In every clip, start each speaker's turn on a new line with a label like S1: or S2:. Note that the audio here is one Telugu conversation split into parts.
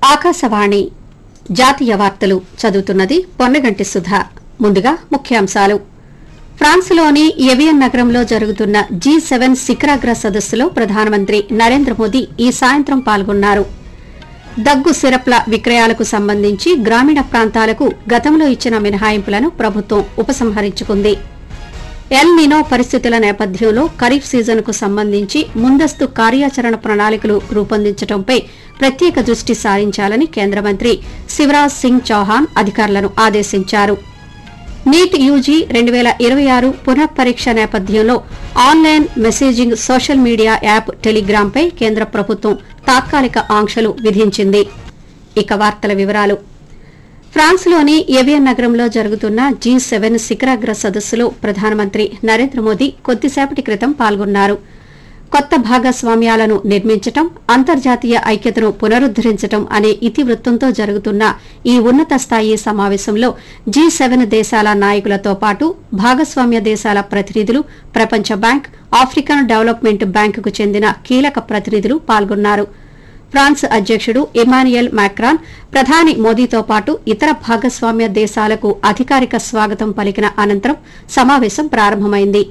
S1: ఆకాశవాణి జాతీయ వార్తలు చదువుతున్నది పొన్నగంటి సుధా. ముందుగా ముఖ్యాంశాలు. ఫ్రాన్స్లోని ఎవియన్ నగరంలో జరుగుతున్న G7 శిఖరాగ్ర సదస్సులో ప్రధానమంత్రి నరేంద్ర మోదీ ఈ సాయంత్రం పాల్గొన్నారు. దగ్గు సిరప్ల విక్రయాలకు సంబంధించి గ్రామీణ ప్రాంతాలకు గతంలో ఇచ్చిన మినహాయింపులను ప్రభుత్వం ఉపసంహరించుకుంది. ఎల్ నినో పరిస్థితుల నేపథ్యంలో ఖరీఫ్ సీజన్కు సంబంధించి ముందస్తు కార్యాచరణ ప్రణాళికలు రూపొందించడంపై ప్రత్యేక దృష్టి సారించాలని కేంద్ర మంత్రి శివరాజ్ సింగ్ చౌహాన్ అధికారులను ఆదేశించారు. నీట్ యూజీ 2026 పునఃపరీక్ష నేపథ్యంలో online messaging social media app టెలిగ్రామ్పై కేంద్ర ప్రభుత్వం తాత్కాలిక ఆంక్షలు విధించింది. ఇక వార్తల వివరాలు. ఫ్రాన్స్లోని ఎవియన్ నగరంలో జరుగుతున్న G7 శిఖరాగ్ర సదస్సులో ప్రధానమంత్రి నరేంద్ర మోదీ కొద్దిసేపటి క్రితం పాల్గొన్నారు. కొత్త భాగస్వామ్యాలను నిర్మించటం, అంతర్జాతీయ ఐక్యతను పునరుద్దరించటం అనే ఇతివృత్తంతో జరుగుతున్న ఈ ఉన్నత స్థాయి సమావేశంలో G7 దేశాల నాయకులతో పాటు భాగస్వామ్య దేశాల ప్రతినిధులు, ప్రపంచ బ్యాంక్, ఆఫ్రికన్ డెవలప్మెంట్ బ్యాంకుకు చెందిన కీలక ప్రతినిధులు పాల్గొన్నారు. ఫ్రాన్స్ అధ్యకుడు ఇమాన్యుయల్ మాక్రాన్ ప్రధాని మోదీతో పాటు ఇతర భాగస్వామ్య దేశాలకు అధికారిక స్వాగతం పలికిన అనంతరం సమావేశం ప్రారంభమైంది.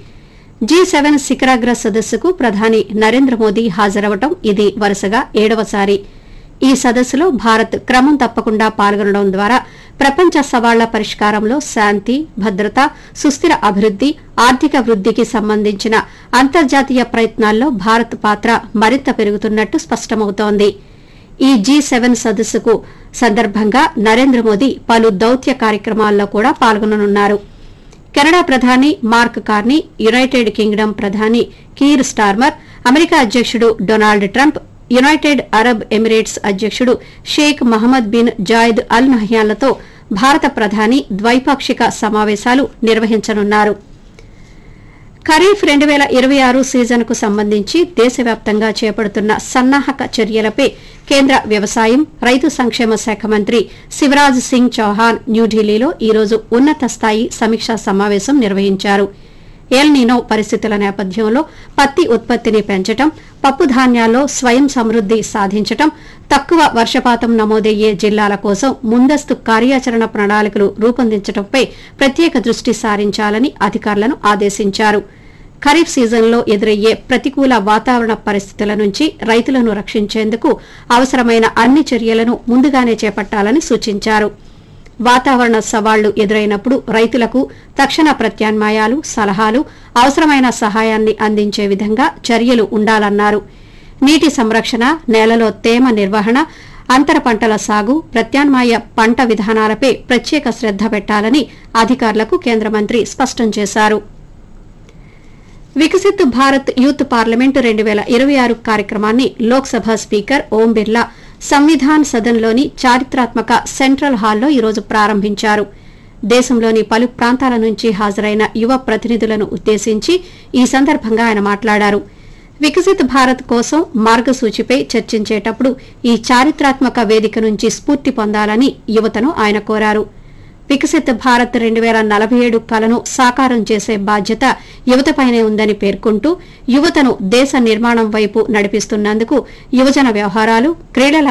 S1: G7 శిఖరాగ్ర సదస్సుకు ప్రధాని నరేంద్ర మోదీ హాజరవడం ఇది వరుసగా 7వసారి. ఈ సదస్సులో భారత్ క్రమం తప్పకుండా పాల్గొనడం ద్వారా ప్రపంచ సవాళ్ల పరిష్కారంలో శాంతి, భద్రత, సుస్థిర అభివృద్ది, ఆర్థిక వృద్దికి సంబంధించిన అంతర్జాతీయ ప్రయత్నాల్లో భారత్ పాత్ర మరింత పెరుగుతున్నట్టు స్పష్టమవుతోంది. ఈ G7 సదస్సుకు సందర్భంగా నరేంద్ర మోదీ పలు దౌత్య కార్యక్రమాల్లో కూడా పాల్గొననున్నారు. కెనడా ప్రధాని మార్క్ కార్నీ, యునైటెడ్ కింగ్డమ్ ప్రధాని కీర్ స్టార్మర్, అమెరికా అధ్యకుడు Donald Trump, United Arab Emirates అధ్యకుడు షేక్ మహమ్మద్ బిన్ జాయిద్ అల్ నహ్యాన్లతో భారత ప్రధాని ద్వైపాక్షిక సమావేశాలు నిర్వహించనున్నారు. ఖరీఫ్ 2026 సీజన్కు సంబంధించి దేశవ్యాప్తంగా చేపడుతున్న సన్నాహక చర్యలపై కేంద్ర వ్యవసాయం, రైతు సంక్షేమ శాఖ మంత్రి శివరాజ్ సింగ్ చౌహాన్ న్యూఢిల్లీలో ఈరోజు ఉన్నత స్థాయి సమీక్షా సమావేశం నిర్వహించారు. ఎల్ నినో పరిస్థితుల నేపథ్యంలో పత్తి ఉత్పత్తిని పెంచడం, పప్పు ధాన్యాల్లో స్వయం సమృద్ది సాధించడం, తక్కువ వర్షపాతం నమోదయ్యే జిల్లాల కోసం ముందస్తు కార్యాచరణ ప్రణాళికలు రూపొందించడంపై ప్రత్యేక దృష్టి సారించాలని అధికారులను ఆదేశించారు. ఖరీఫ్ సీజన్లో ఎదురయ్యే ప్రతికూల వాతావరణ పరిస్థితుల నుంచి రైతులను రక్షించేందుకు అవసరమైన అన్ని చర్యలను ముందుగానే చేపట్టాలని సూచించారు. వాతావరణ సవాళ్లు ఎదురైనప్పుడు రైతులకు తక్షణ ప్రత్యామ్నాయాలు, సలహాలు, అవసరమైన సహాయాన్ని అందించే విధంగా చర్యలు ఉండాలన్నారు. నీటి సంరక్షణ, నేలలో తేమ నిర్వహణ, అంతర పంటల సాగు, ప్రత్యామ్నాయ పంట విధానాలపై ప్రత్యేక శ్రద్ధ పెట్టాలని అధికారులకు కేంద్ర మంత్రి స్పష్టం చేశారు. వికసిత్ భారత్ యూత్ పార్లమెంట్ 2026 కార్యక్రమాన్ని లోక్సభ స్పీకర్ ఓం బిర్లా సంవిధాన్ సదన్లోని చారిత్రాత్మక సెంట్రల్ హాల్లో ఈరోజు ప్రారంభించారు. దేశంలోని పలు ప్రాంతాల నుంచి హాజరైన యువ ప్రతినిధులను ఉద్దేశించి ఈ సందర్భంగా ఆయన మాట్లాడారు. వికసిత్ భారత్ కోసం మార్గసూచిపై చర్చించేటప్పుడు ఈ చారిత్రాత్మక వేదిక నుంచి స్ఫూర్తి పొందాలని యువతను ఆయన కోరారు. వికసిత్ భారత్ 2047 కలను సాకారం చేసే బాధ్యత యువతపైనే ఉందని పేర్కొంటూ యువతను దేశ నిర్మాణం వైపు నడిపిస్తున్నందుకు యువజన వ్యవహారాలు, క్రీడల